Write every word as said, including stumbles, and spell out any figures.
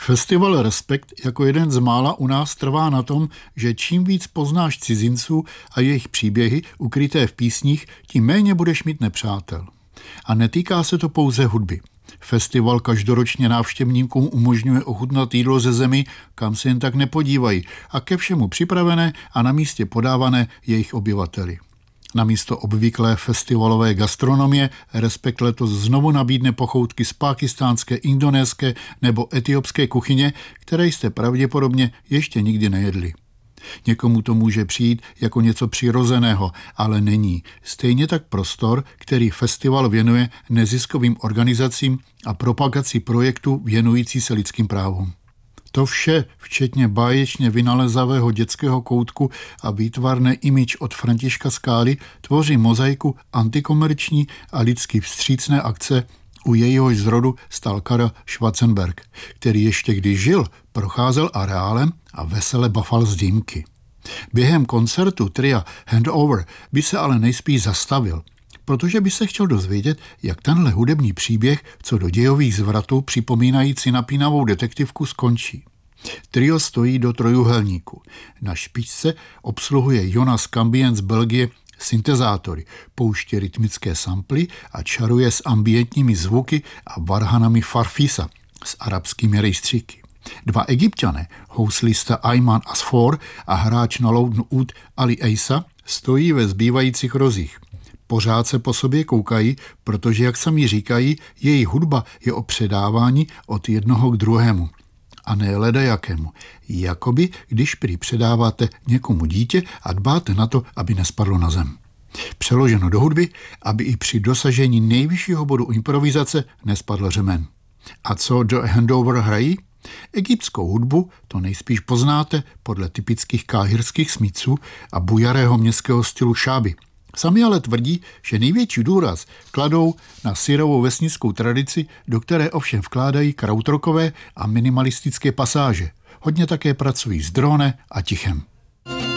Festival Respekt jako jeden z mála u nás trvá na tom, že čím víc poznáš cizinců a jejich příběhy ukryté v písních, tím méně budeš mít nepřátel. A netýká se to pouze hudby. Festival každoročně návštěvníkům umožňuje ochutnat jídlo ze zemí, kam se jen tak nepodívají, a ke všemu připravené a na místě podávané jejich obyvateli. Namísto obvyklé festivalové gastronomie Respekt letos znovu nabídne pochoutky z pákistánské, indonéské nebo etiopské kuchyně, které jste pravděpodobně ještě nikdy nejedli. Někomu to může přijít jako něco přirozeného, ale není. Stejně tak prostor, který festival věnuje neziskovým organizacím a propagaci projektu věnující se lidským právům. To vše, včetně báječně vynalezavého dětského koutku a výtvarné image od Františka Skály, tvoří mozaiku antikomerční a lidsky vstřícné akce, u jejíhož zrodu stál Karel Schwarzenberg, který ještě když žil, procházel areálem a vesele bafal z dýmky. Během koncertu tria Handover by se ale nejspíš zastavil, protože by se chtěl dozvědět, jak tenhle hudební příběh, co do dějových zvratů připomínající napínavou detektivku, skončí. Trio stojí do trojuhelníku. Na špičce obsluhuje Jonas Kambien z Belgie syntezátory, pouští rytmické samply a čaruje s ambientními zvuky a varhanami Farfisa s arabskými rejstříky. Dva Egypťané, houslista Ayman Asfour a hráč na loudnu ud Ali Eisa, stojí ve zbývajících rozích. Pořád se po sobě koukají, protože, jak sami říkají, jejich hudba je o předávání od jednoho k druhému. A ne ledajakému. Jakoby, když prý předáváte někomu dítě a dbáte na to, aby nespadlo na zem. Přeloženo do hudby, aby i při dosažení nejvyššího bodu improvizace nespadl řemen. A co do Handover hrají? Egyptskou hudbu to nejspíš poznáte podle typických káhirských smíců a bujarého městského stylu šáby. Sami ale tvrdí, že největší důraz kladou na syrovou vesnickou tradici, do které ovšem vkládají krautrockové a minimalistické pasáže. Hodně také pracují s drone a tichem.